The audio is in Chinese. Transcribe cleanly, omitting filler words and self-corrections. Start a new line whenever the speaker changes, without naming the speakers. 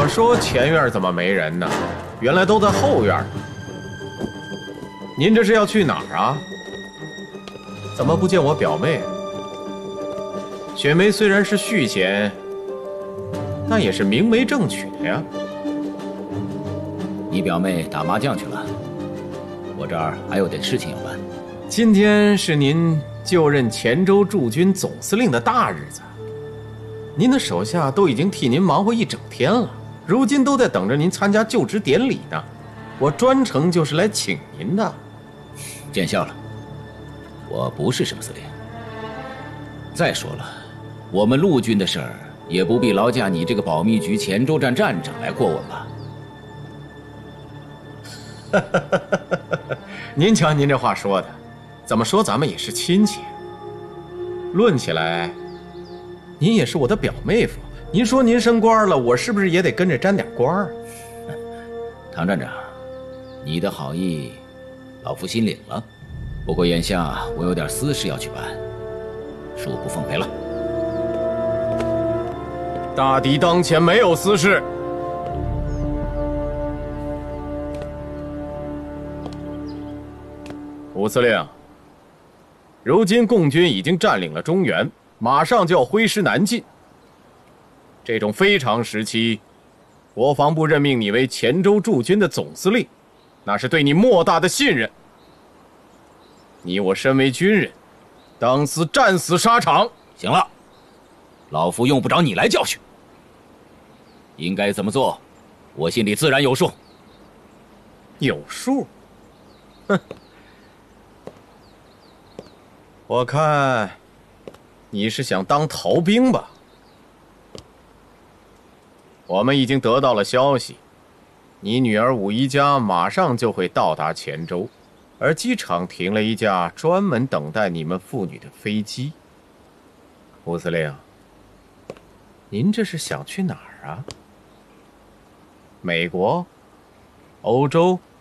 我说前院怎么没人呢？原来都在后院。您这是要去哪儿啊？怎么不见我表妹？雪梅虽然是续弦，但也是明媒正娶的呀。
你表妹打麻将去了，我这儿还有点事情要办。
今天是您就任黔州驻军总司令的大日子，您的手下都已经替您忙活一整天了，如今都在等着您参加就职典礼呢。我专程就是来请您的。
见笑了，我不是什么司令。再说了，我们陆军的事儿也不必劳驾你这个保密局黔州站站长来过问吧。
您瞧您这话说的，怎么说咱们也是亲戚。论起来，您也是我的表妹夫。您说您升官了，我是不是也得跟着沾点光？
唐站长，你的好意，老夫心领了。不过眼下我有点私事要去办，恕不奉陪了。
大敌当前，没有私事。吴司令，如今共军已经占领了中原，马上就要挥师南进。这种非常时期，国防部任命你为黔州驻军的总司令，那是对你莫大的信任。你我身为军人，当思战死沙场。
行了，老夫用不着你来教训。应该怎么做，我心里自然有数。
有数？哼！我看你是想当逃兵吧？我们已经得到了消息，你女儿武一家马上就会到达黔州，而机场停了一架专门等待你们父女的飞机。吴司令，您这是想去哪儿啊？美国？欧洲？